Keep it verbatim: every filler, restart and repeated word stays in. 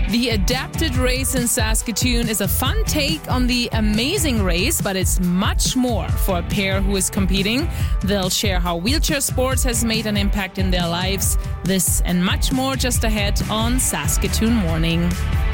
The adapted race in Saskatoon is a fun take on the amazing race, but it's much more for a pair who is competing. They'll share how wheelchair sports has made an impact in their lives. This and much more just ahead on Saskatoon Morning.